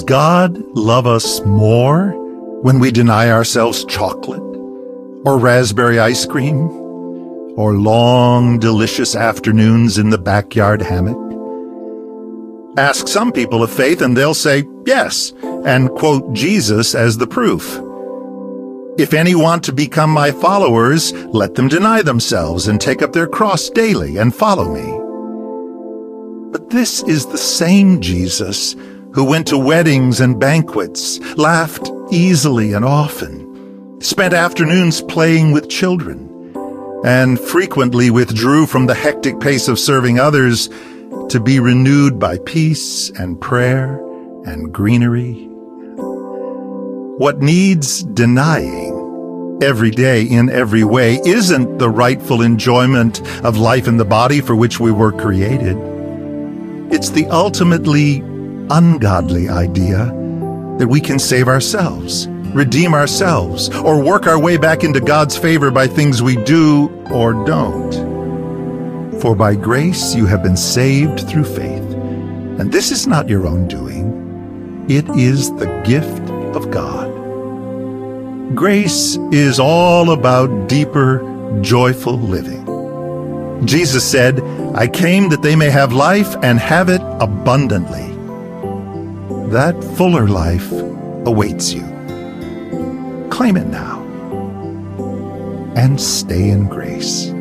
Does God love us more when we deny ourselves chocolate or raspberry ice cream or long, delicious afternoons in the backyard hammock? Ask some people of faith and they'll say yes and quote Jesus as the proof. If any want to become my followers, let them deny themselves and take up their cross daily and follow me. But this is the same Jesus who went to weddings and banquets, laughed easily and often, spent afternoons playing with children, and frequently withdrew from the hectic pace of serving others to be renewed by peace and prayer and greenery. What needs denying every day in every way isn't the rightful enjoyment of life in the body for which we were created. It's the ultimately ungodly idea that we can save ourselves, redeem ourselves, or work our way back into God's favor by things we do or don't. For by grace you have been saved through faith, and this is not your own doing. It is the gift of God. Grace is all about deeper, joyful living. Jesus said, I came that they may have life and have it abundantly. That fuller life awaits you. Claim it now and stay in grace.